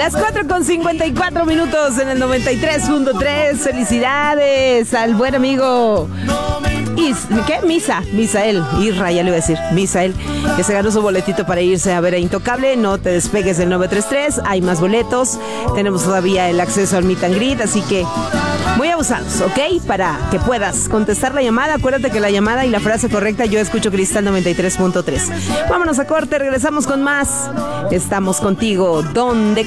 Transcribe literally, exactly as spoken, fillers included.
Las cuatro con cincuenta y cuatro minutos en el noventa y tres punto tres. Felicidades al buen amigo Is, ¿qué? Misa, Misael, Isra, ya le iba a decir, Misael, que se ganó su boletito para irse a ver a Intocable. No te despegues del nueve tres tres, hay más boletos, tenemos todavía el acceso al Meet and Greet, así que muy abusados, ¿ok? Para que puedas contestar la llamada. Acuérdate que la llamada y la frase correcta, yo escucho Cristal noventa y tres punto tres. Vámonos a corte, regresamos con más. Estamos contigo, donde